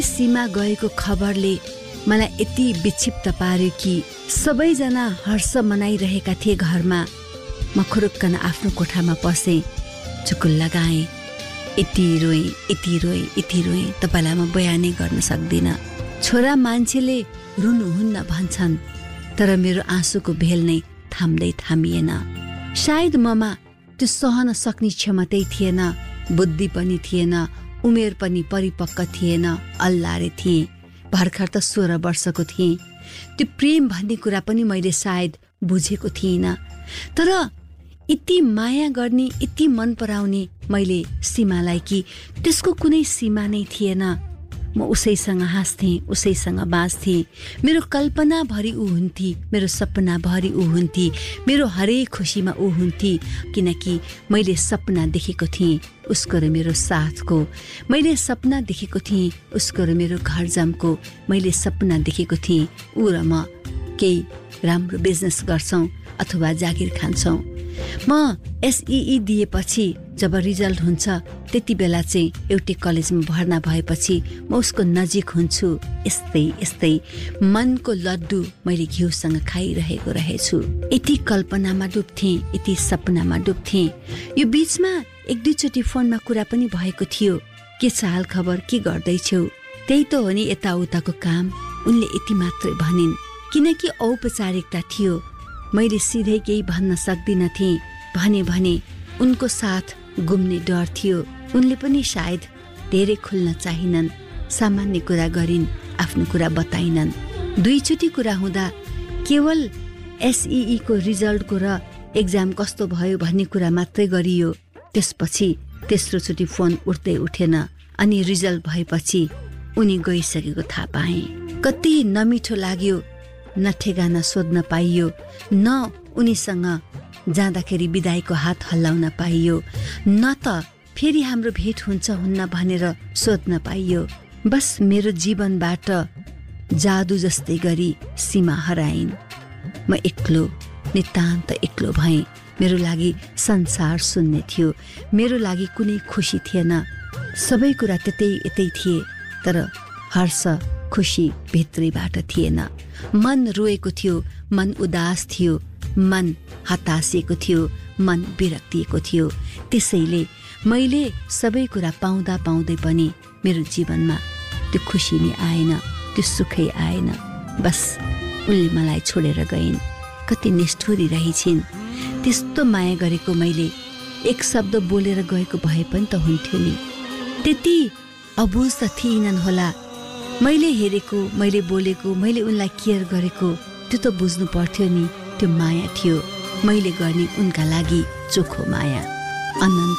सीमा गएको खबरले मलाई यति विक्षिप्त पार्यो कि सबैजना हर्ष मनाइरहेका थिए घरमा। म खुरुक्कन आफ्नो कोठामा पसेँ, चुकुल लगाएँ, यति रोएँ तपाईँलाई म बयानै गर्न सक्दिनँ। छोरा मान्छेले रुनुहुन्न भन्छन्, तर मेरो आँसुको भेल नै थाम्दै थामिएन। सायद ममा त्यो सहन सक्ने क्षमतै थिएन, बुद्धि पनि थिएन, उमेर पनि परिपक्व थिएन, अल्लारे थिएँ। भर्खर त 16 वर्षको थिएँ। त्यो प्रेम भन्ने कुरा पनि मैले सायद बुझेको थिइनँ। तर यति माया गर्ने, यति मन पराउने मैले सीमालाई कि त्यसको कुनै सीमा नै थिएन। म उसैसँग हाँस्थेँ, उसैसँग बाँच्थेँ। मेरो कल्पनाभरि ऊ हुन्थी, मेरो सपनाभरि ऊ हुन्थी, मेरो हरेक खुसीमा ऊ हुन्थी। किनकि मैले सपना देखेको थिएँ उसको र मेरो साथको, मैले सपना देखेको थिएँ उसको र मेरो घर जमको, मैले सपना देखेको थिएँ ऊ र म केही राम्रो बिजनेस गर्छौँ अथवा जागिर खान्छौँ। म एसईई दिएपछि जब रिजल्ट हुन्छ त्यति बेला चाहिँ एउटै कलेजमा भर्ना भएपछि म उसको नजिक हुन्छु। यस्तै मनको लड्डु मैले घिउसँग खाइरहेको रहेछु। यति कल्पनामा डुब्थेँ, यति सपनामा डुब्थेँ। यो बीचमा 1-2 चोटि फोनमा कुरा पनि भएको थियो। के छ हाल खबर, के गर्दैछौ? त्यही त हो नि यताउताको काम, उनले यति मात्रै भनिन्। किनकि औपचारिकता थियो, मैले सिधै केही भन्न सक्दिन थिएँ। भने उनको साथ गुम्ने डर थियो। उनले पनि सायद धेरै खुल्न चाहिनन्, सामान्य कुरा गरिन्, आफ्नो कुरा बताइनन्। 2 चोटि कुरा हुँदा केवल एसईई को रिजल्टको र एक्जाम कस्तो भयो भन्ने कुरा मात्रै गरियो। त्यसपछि तेस्रो चोटि फोन उठ्दै उठेन। अनि रिजल्ट भएपछि उनी गइसकेको थाहा पाएँ। कति नमिठो लाग्यो। न ठेगाना सोध्न पाइयो, न उनीसँग जाँदाखेरि बिदाईको हात हल्लाउन पाइयो, न त फेरि हाम्रो भेट हुन्छ हुन्न भनेर सोध्न पाइयो। बस मेरो जीवनबाट जादु जस्तै गरी सीमा हराइन्। म एक्लो, नितान्त एक्लो भएँ। मेरो लागि संसार शून्य थियो। मेरो लागि कुनै खुसी थिएन। सबै कुरा यतै थिए, तर हर्ष, खुसी भित्रैबाट थिएन। मन रोएको थियो, मन उदास थियो, मन हतासिएको थियो, मन विरक्तिएको थियो। त्यसैले मैले सबै कुरा पाउँदै पनि मेरो जीवनमा त्यो खुसी नै आएन, त्यो सुखै आएन। बस उनले मलाई छोडेर गइन्। कति निष्ठुरी रहेछिन्। त्यस्तो माया गरेको मैले एक शब्द बोलेर गएको भए पनि त हुन्थ्यो नि। त्यति अबुझ त थिइनन् होला। मैले हेरेको, मैले बोलेको, मैले उनलाई केयर गरेको, त्यो त बुझ्नु पर्थ्यो नि। त्यो माया थियो, मैले गर्ने उनका लागि चोखो माया, अनन्त